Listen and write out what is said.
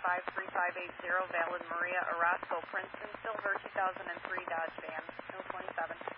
53580, valid Maria Orozco, Princeton, silver 2003 Dodge van, 027.